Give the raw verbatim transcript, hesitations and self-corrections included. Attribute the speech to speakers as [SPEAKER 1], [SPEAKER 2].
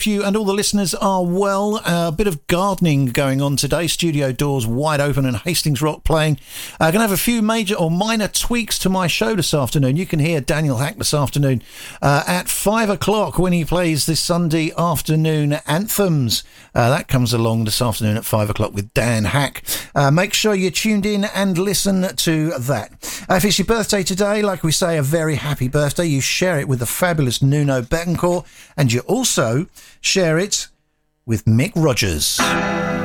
[SPEAKER 1] hope you and all the listeners are well. Uh, a bit of gardening going on today. Studio doors wide open and Hastings Rock playing. I'm uh, going to have a few major or minor tweaks to my show this afternoon. You can hear Daniel Hack this afternoon uh, at five o'clock when he plays this Sunday afternoon anthems. Uh, that comes along this afternoon at five o'clock with Dan Hack. Uh, make sure you're tuned in and listen to that. Uh, if it's your birthday today, like we say, a very happy birthday. You share it with the fabulous Nuno Betancourt, and you also share it with Mick Rogers.